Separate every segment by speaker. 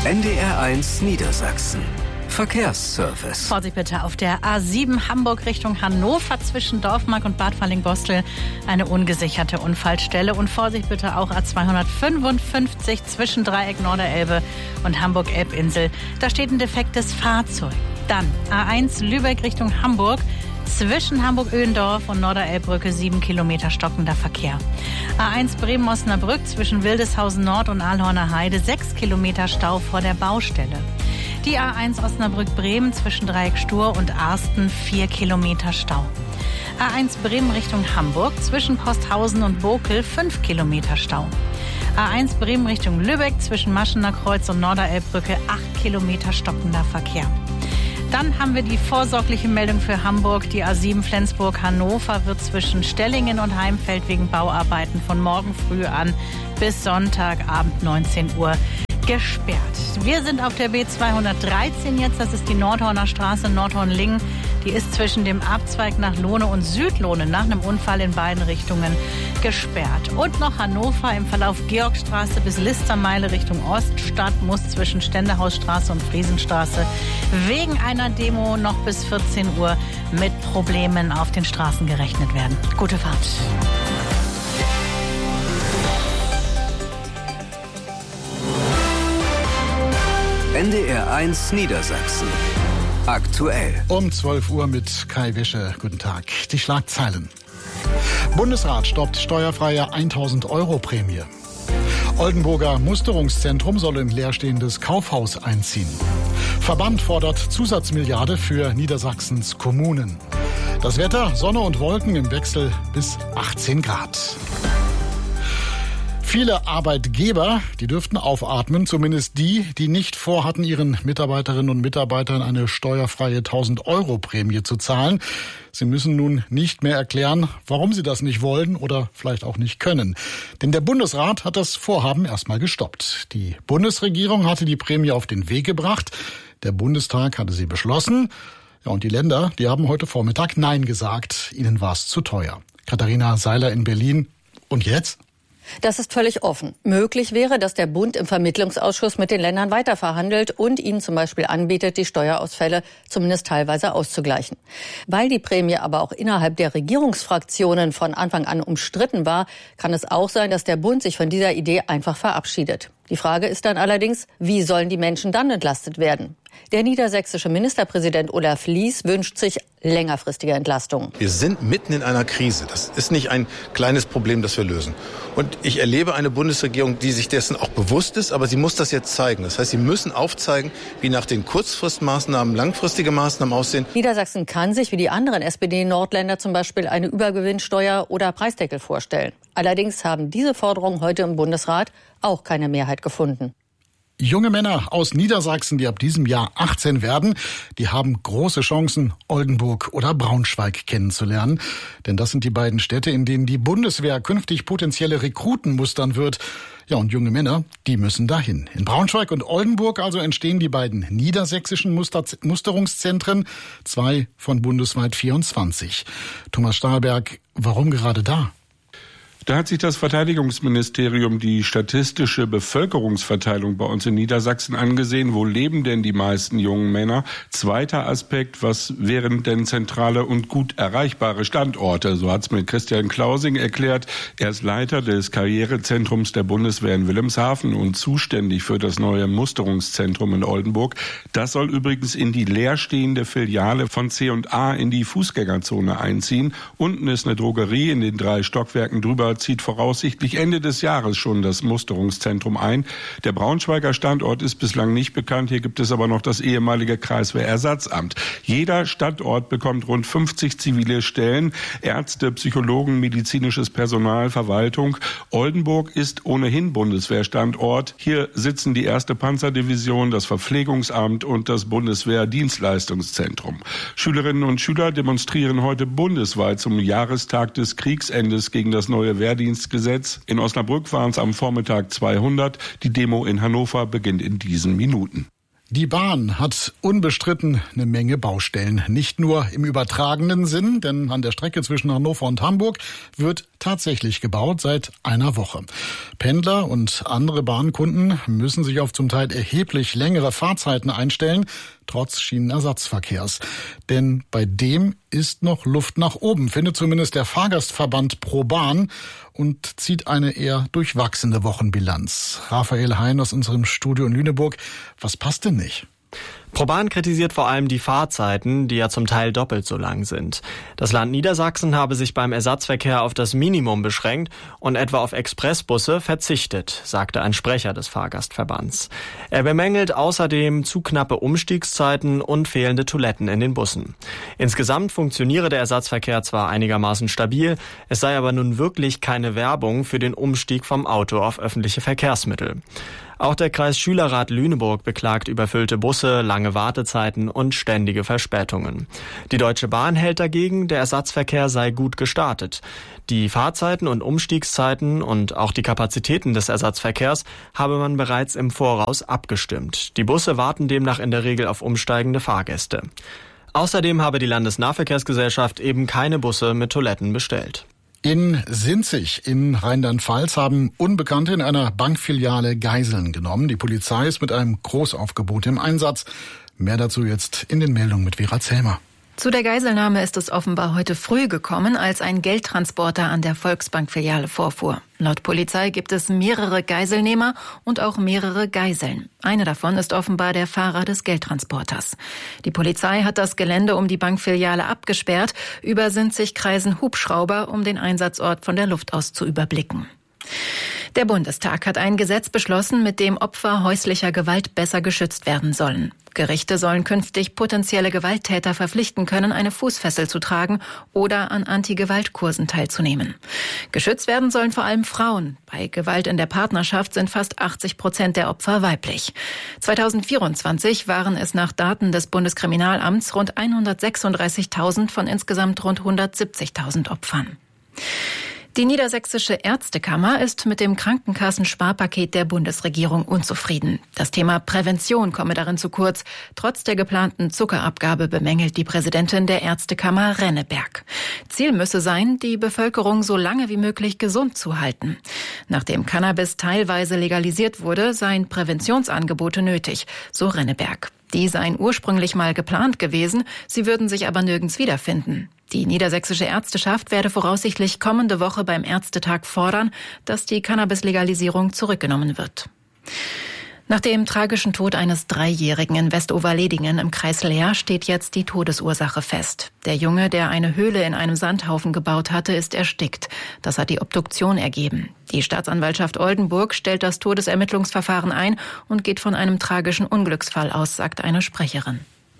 Speaker 1: NDR1 Niedersachsen. Verkehrsservice.
Speaker 2: Vorsicht bitte auf der A7 Hamburg Richtung Hannover zwischen Dorfmark und Bad Falling-Bostel eine ungesicherte Unfallstelle. Und Vorsicht bitte auch A255 zwischen Dreieck Norderelbe und Hamburg-Elbinsel. Da steht ein defektes Fahrzeug. Dann A1 Lübeck Richtung Hamburg. Zwischen Hamburg-Öhendorf und Norderelbbrücke 7 Kilometer stockender Verkehr. A1 Bremen-Osnabrück zwischen Wildeshausen Nord und Aalhorner Heide 6 Kilometer Stau vor der Baustelle. Die A1 Osnabrück-Bremen zwischen Dreieck Stur und Arsten 4 Kilometer Stau. A1 Bremen Richtung Hamburg zwischen Posthausen und Bokel 5 Kilometer Stau. A1 Bremen Richtung Lübeck zwischen Maschener Kreuz und Norderelbbrücke 8 Kilometer stockender Verkehr. Dann haben wir die vorsorgliche Meldung für Hamburg. Die A7 Flensburg-Hannover wird zwischen Stellingen und Heimfeld wegen Bauarbeiten von morgen früh an bis Sonntagabend 19 Uhr gesperrt. Wir sind auf der B213 jetzt. Das ist die Nordhorner Straße, Nordhorn-Lingen. Die ist zwischen dem Abzweig nach Lohne und Südlohne nach einem Unfall in beiden Richtungen gesperrt. Und noch Hannover im Verlauf Georgstraße bis Listermeile Richtung Oststadt muss zwischen Ständehausstraße und Friesenstraße wegen einer Demo noch bis 14 Uhr mit Problemen auf den Straßen gerechnet werden. Gute Fahrt.
Speaker 1: NDR1 Niedersachsen. Aktuell.
Speaker 3: Um 12 Uhr mit Kai Wische. Guten Tag. Die Schlagzeilen. Bundesrat stoppt steuerfreie 1.000 € Prämie. Oldenburger Musterungszentrum soll in leerstehendes Kaufhaus einziehen. Verband fordert Zusatzmilliarde für Niedersachsens Kommunen. Das Wetter, Sonne und Wolken im Wechsel bis 18 Grad. Viele Arbeitgeber, die dürften aufatmen, zumindest die, die nicht vorhatten, ihren Mitarbeiterinnen und Mitarbeitern eine steuerfreie 1.000 € Prämie zu zahlen. Sie müssen nun nicht mehr erklären, warum sie das nicht wollen oder vielleicht auch nicht können. Denn der Bundesrat hat das Vorhaben erstmal gestoppt. Die Bundesregierung hatte die Prämie auf den Weg gebracht. Der Bundestag hatte sie beschlossen. Ja, und die Länder, die haben heute Vormittag Nein gesagt. Ihnen war es zu teuer. Katharina Seiler in Berlin. Und jetzt?
Speaker 4: Das ist völlig offen. Möglich wäre, dass der Bund im Vermittlungsausschuss mit den Ländern weiterverhandelt und ihnen zum Beispiel anbietet, die Steuerausfälle zumindest teilweise auszugleichen. Weil die Prämie aber auch innerhalb der Regierungsfraktionen von Anfang an umstritten war, kann es auch sein, dass der Bund sich von dieser Idee einfach verabschiedet. Die Frage ist dann allerdings, wie sollen die Menschen dann entlastet werden? Der niedersächsische Ministerpräsident Olaf Lies wünscht sich längerfristige Entlastungen.
Speaker 5: Wir sind mitten in einer Krise. Das ist nicht ein kleines Problem, das wir lösen. Und ich erlebe eine Bundesregierung, die sich dessen auch bewusst ist, aber sie muss das jetzt zeigen. Das heißt, sie müssen aufzeigen, wie nach den Kurzfristmaßnahmen langfristige Maßnahmen aussehen.
Speaker 4: Niedersachsen kann sich wie die anderen SPD-Nordländer zum Beispiel eine Übergewinnsteuer oder Preisdeckel vorstellen. Allerdings haben diese Forderungen heute im Bundesrat auch keine Mehrheit gefunden.
Speaker 3: Junge Männer aus Niedersachsen, die ab diesem Jahr 18 werden, die haben große Chancen, Oldenburg oder Braunschweig kennenzulernen. Denn das sind die beiden Städte, in denen die Bundeswehr künftig potenzielle Rekruten mustern wird. Ja, und junge Männer, die müssen dahin. In Braunschweig und Oldenburg also entstehen die beiden niedersächsischen Musterungszentren, 2 von bundesweit 24. Thomas Stahlberg, warum gerade da?
Speaker 6: Da hat sich das Verteidigungsministerium die statistische Bevölkerungsverteilung bei uns in Niedersachsen angesehen. Wo leben denn die meisten jungen Männer? Zweiter Aspekt, was wären denn zentrale und gut erreichbare Standorte? So hat's mir Christian Klausing erklärt. Er ist Leiter des Karrierezentrums der Bundeswehr in Wilhelmshaven und zuständig für das neue Musterungszentrum in Oldenburg. Das soll übrigens in die leerstehende Filiale von C&A in die Fußgängerzone einziehen. Unten ist eine Drogerie, in den 3 Stockwerken drüber zieht voraussichtlich Ende des Jahres schon das Musterungszentrum ein. Der Braunschweiger Standort ist bislang nicht bekannt. Hier gibt es aber noch das ehemalige Kreiswehrersatzamt. Jeder Standort bekommt rund 50 zivile Stellen. Ärzte, Psychologen, medizinisches Personal, Verwaltung. Oldenburg ist ohnehin Bundeswehrstandort. Hier sitzen die 1. Panzerdivision, das Verpflegungsamt und das Bundeswehrdienstleistungszentrum. Schülerinnen und Schüler demonstrieren heute bundesweit zum Jahrestag des Kriegsendes gegen das neue Wehrdienstgesetz. In Osnabrück waren es am Vormittag 200. Die Demo in Hannover beginnt in diesen Minuten.
Speaker 3: Die Bahn hat unbestritten eine Menge Baustellen. Nicht nur im übertragenen Sinn, denn an der Strecke zwischen Hannover und Hamburg wird tatsächlich gebaut seit einer Woche. Pendler und andere Bahnkunden müssen sich auf zum Teil erheblich längere Fahrzeiten einstellen, trotz Schienenersatzverkehrs. Denn bei dem ist noch Luft nach oben, findet zumindest der Fahrgastverband ProBahn und zieht eine eher durchwachsene Wochenbilanz. Raphael Hein aus unserem Studio in Lüneburg. Was passt denn nicht?
Speaker 7: ProBahn kritisiert vor allem die Fahrzeiten, die ja zum Teil doppelt so lang sind. Das Land Niedersachsen habe sich beim Ersatzverkehr auf das Minimum beschränkt und etwa auf Expressbusse verzichtet, sagte ein Sprecher des Fahrgastverbands. Er bemängelt außerdem zu knappe Umstiegszeiten und fehlende Toiletten in den Bussen. Insgesamt funktioniere der Ersatzverkehr zwar einigermaßen stabil, es sei aber nun wirklich keine Werbung für den Umstieg vom Auto auf öffentliche Verkehrsmittel. Auch der Kreis Schülerrat Lüneburg beklagt überfüllte Busse, lange Wartezeiten und ständige Verspätungen. Die Deutsche Bahn hält dagegen, der Ersatzverkehr sei gut gestartet. Die Fahrzeiten und Umstiegszeiten und auch die Kapazitäten des Ersatzverkehrs habe man bereits im Voraus abgestimmt. Die Busse warten demnach in der Regel auf umsteigende Fahrgäste. Außerdem habe die Landesnahverkehrsgesellschaft eben keine Busse mit Toiletten bestellt.
Speaker 3: In Sinzig in Rheinland-Pfalz haben Unbekannte in einer Bankfiliale Geiseln genommen. Die Polizei ist mit einem Großaufgebot im Einsatz. Mehr dazu jetzt in den Meldungen mit Vera Zellmer.
Speaker 8: Zu der Geiselnahme ist es offenbar heute früh gekommen, als ein Geldtransporter an der Volksbank-Filiale vorfuhr. Laut Polizei gibt es mehrere Geiselnehmer und auch mehrere Geiseln. Eine davon ist offenbar der Fahrer des Geldtransporters. Die Polizei hat das Gelände um die Bankfiliale abgesperrt. Über Sinzig kreisen Hubschrauber, um den Einsatzort von der Luft aus zu überblicken. Der Bundestag hat ein Gesetz beschlossen, mit dem Opfer häuslicher Gewalt besser geschützt werden sollen. Gerichte sollen künftig potenzielle Gewalttäter verpflichten können, eine Fußfessel zu tragen oder an Anti-Gewalt-Kursen teilzunehmen. Geschützt werden sollen vor allem Frauen. Bei Gewalt in der Partnerschaft sind fast 80% der Opfer weiblich. 2024 waren es nach Daten des Bundeskriminalamts rund 136.000 von insgesamt rund 170.000 Opfern. Die Niedersächsische Ärztekammer ist mit dem Krankenkassensparpaket der Bundesregierung unzufrieden. Das Thema Prävention komme darin zu kurz. Trotz der geplanten Zuckerabgabe bemängelt die Präsidentin der Ärztekammer Renneberg. Ziel müsse sein, die Bevölkerung so lange wie möglich gesund zu halten. Nachdem Cannabis teilweise legalisiert wurde, seien Präventionsangebote nötig, so Renneberg. Die seien ursprünglich mal geplant gewesen, sie würden sich aber nirgends wiederfinden. Die niedersächsische Ärzteschaft werde voraussichtlich kommende Woche beim Ärztetag fordern, dass die Cannabis-Legalisierung zurückgenommen wird. Nach dem tragischen Tod eines 3-Jährigen in Westoverledingen im Kreis Leer steht jetzt die Todesursache fest. Der Junge, der eine Höhle in einem Sandhaufen gebaut hatte, ist erstickt. Das hat die Obduktion ergeben. Die Staatsanwaltschaft Oldenburg stellt das Todesermittlungsverfahren ein und geht von einem tragischen Unglücksfall aus, sagt eine Sprecherin.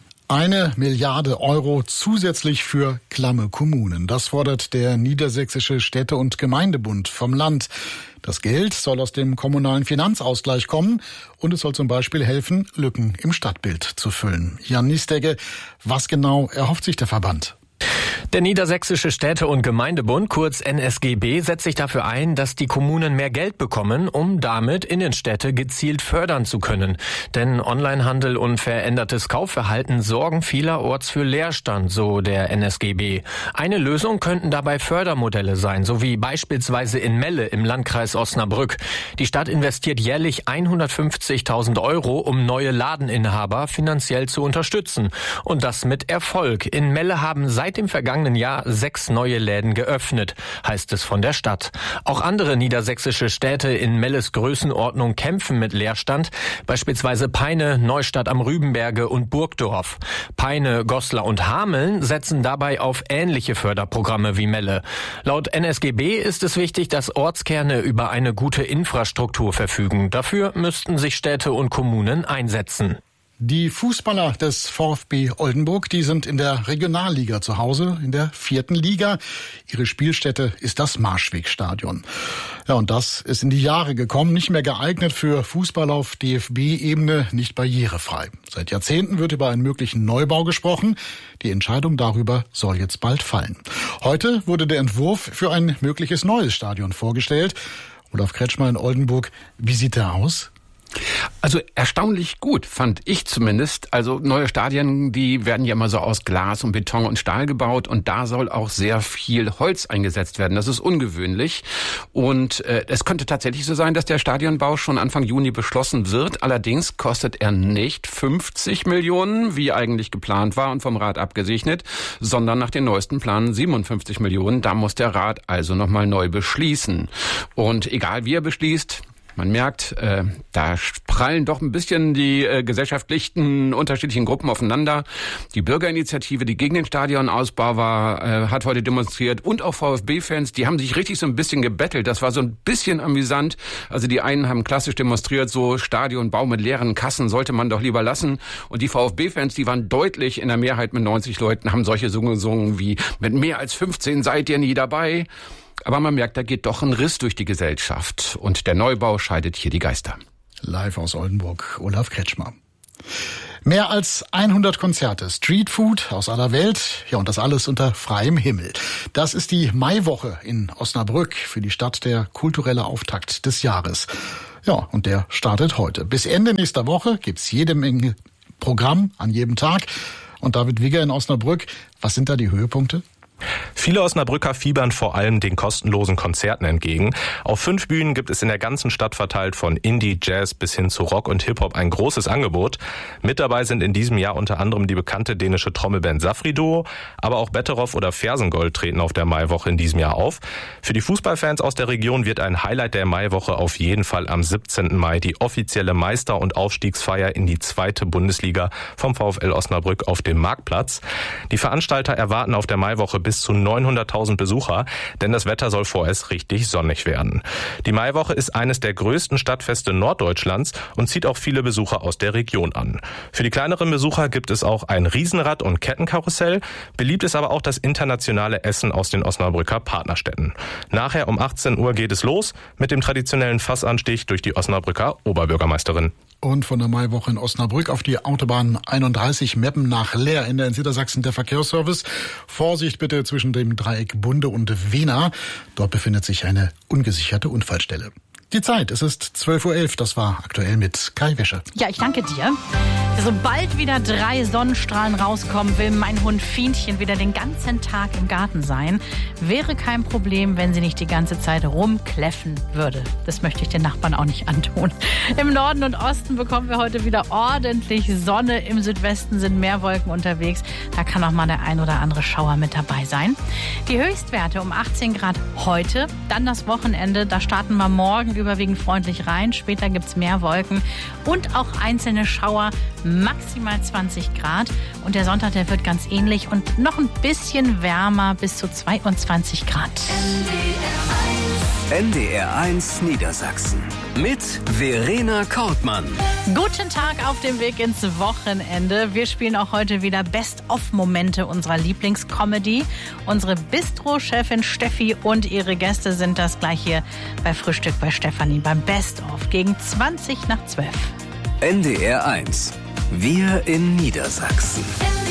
Speaker 3: 1 Milliarde Euro zusätzlich für klamme Kommunen. Das fordert der Niedersächsische Städte- und Gemeindebund vom Land. Das Geld soll aus dem kommunalen Finanzausgleich kommen und es soll zum Beispiel helfen, Lücken im Stadtbild zu füllen. Jan Niesdegge, was genau erhofft sich der Verband?
Speaker 9: Der Niedersächsische Städte- und Gemeindebund, kurz NSGB, setzt sich dafür ein, dass die Kommunen mehr Geld bekommen, um damit Innenstädte gezielt fördern zu können. Denn Onlinehandel und verändertes Kaufverhalten sorgen vielerorts für Leerstand, so der NSGB. Eine Lösung könnten dabei Fördermodelle sein, so wie beispielsweise in Melle im Landkreis Osnabrück. Die Stadt investiert jährlich 150.000 Euro, um neue Ladeninhaber finanziell zu unterstützen. Und das mit Erfolg. In Melle haben seit dem vergangenen Jahr 6 neue Läden geöffnet, heißt es von der Stadt. Auch andere niedersächsische Städte in Melles Größenordnung kämpfen mit Leerstand, beispielsweise Peine, Neustadt am Rübenberge und Burgdorf. Peine, Goslar und Hameln setzen dabei auf ähnliche Förderprogramme wie Melle. Laut NSGB ist es wichtig, dass Ortskerne über eine gute Infrastruktur verfügen. Dafür müssten sich Städte und Kommunen einsetzen.
Speaker 3: Die Fußballer des VfB Oldenburg, die sind in der Regionalliga zu Hause, in der 4. Liga. Ihre Spielstätte ist das Marschwegstadion. Ja, und das ist in die Jahre gekommen, nicht mehr geeignet für Fußball auf DFB-Ebene, nicht barrierefrei. Seit Jahrzehnten wird über einen möglichen Neubau gesprochen. Die Entscheidung darüber soll jetzt bald fallen. Heute wurde der Entwurf für ein mögliches neues Stadion vorgestellt. Olaf Kretschmer in Oldenburg, wie sieht der aus?
Speaker 10: Also erstaunlich gut, fand ich zumindest. Also neue Stadien, die werden ja immer so aus Glas und Beton und Stahl gebaut und da soll auch sehr viel Holz eingesetzt werden. Das ist ungewöhnlich und es könnte tatsächlich so sein, dass der Stadionbau schon Anfang Juni beschlossen wird. Allerdings kostet er nicht 50 Millionen, wie eigentlich geplant war und vom Rat abgesegnet, sondern nach den neuesten Plänen 57 Millionen. Da muss der Rat also nochmal neu beschließen. Und egal wie er beschließt, man merkt, da prallen doch ein bisschen die gesellschaftlichen unterschiedlichen Gruppen aufeinander. Die Bürgerinitiative, die gegen den Stadionausbau war, hat heute demonstriert und auch VfB-Fans, die haben sich richtig so ein bisschen gebettelt. Das war so ein bisschen amüsant. Also die einen haben klassisch demonstriert, so Stadionbau mit leeren Kassen sollte man doch lieber lassen. Und die VfB-Fans, die waren deutlich in der Mehrheit mit 90 Leuten, haben solche gesungen wie mit mehr als 15 seid ihr nie dabei. Aber man merkt, da geht doch ein Riss durch die Gesellschaft. Und der Neubau scheidet hier die Geister.
Speaker 3: Live aus Oldenburg, Olaf Kretschmer. Mehr als 100 Konzerte, Streetfood aus aller Welt, ja, und das alles unter freiem Himmel. Das ist die Maiwoche in Osnabrück, für die Stadt der kulturelle Auftakt des Jahres. Ja, und der startet heute. Bis Ende nächster Woche gibt's jede Menge Programm an jedem Tag. Und David Wigger in Osnabrück, was sind da die Höhepunkte?
Speaker 11: Viele Osnabrücker fiebern vor allem den kostenlosen Konzerten entgegen. Auf 5 Bühnen gibt es in der ganzen Stadt verteilt von Indie, Jazz bis hin zu Rock und Hip-Hop ein großes Angebot. Mit dabei sind in diesem Jahr unter anderem die bekannte dänische Trommelband Safri-Duo, aber auch Betteroff oder Fersengold treten auf der Maiwoche in diesem Jahr auf. Für die Fußballfans aus der Region wird ein Highlight der Maiwoche auf jeden Fall am 17. Mai die offizielle Meister- und Aufstiegsfeier in die 2. Bundesliga vom VfL Osnabrück auf dem Marktplatz. Die Veranstalter erwarten auf der Maiwoche bis zu 900.000 Besucher, denn das Wetter soll vorerst richtig sonnig werden. Die Maiwoche ist eines der größten Stadtfeste Norddeutschlands und zieht auch viele Besucher aus der Region an. Für die kleineren Besucher gibt es auch ein Riesenrad- und Kettenkarussell. Beliebt ist aber auch das internationale Essen aus den Osnabrücker Partnerstädten. Nachher um 18 Uhr geht es los mit dem traditionellen Fassanstich durch die Osnabrücker Oberbürgermeisterin.
Speaker 3: Und von der Maiwoche in Osnabrück auf die Autobahn 31 Meppen nach Leer in Niedersachsen der Verkehrsservice. Vorsicht bitte zwischen dem Dreieck Bunde und Wehna. Dort befindet sich eine ungesicherte Unfallstelle. Die Zeit, es ist 12.11 Uhr, das war aktuell mit Kai Wäsche.
Speaker 2: Ja, ich danke dir. Sobald wieder 3 Sonnenstrahlen rauskommen, will mein Hund Fienchen wieder den ganzen Tag im Garten sein. Wäre kein Problem, wenn sie nicht die ganze Zeit rumkläffen würde. Das möchte ich den Nachbarn auch nicht antun. Im Norden und Osten bekommen wir heute wieder ordentlich Sonne. Im Südwesten sind mehr Wolken unterwegs. Da kann auch mal der ein oder andere Schauer mit dabei sein. Die Höchstwerte um 18 Grad heute, dann das Wochenende. Da starten wir morgen überwiegend freundlich rein. Später gibt's mehr Wolken und auch einzelne Schauer, maximal 20 Grad. Und der Sonntag, der wird ganz ähnlich und noch ein bisschen wärmer, bis zu 22 Grad.
Speaker 1: NDR1 Niedersachsen mit Verena Kortmann.
Speaker 2: Guten Tag auf dem Weg ins Wochenende. Wir spielen auch heute wieder Best-of-Momente unserer Lieblingscomedy. Unsere Bistro-Chefin Steffi und ihre Gäste sind das gleich hier bei Frühstück bei Stefanie beim Best-of gegen 20 nach 12.
Speaker 1: NDR1. Wir in Niedersachsen.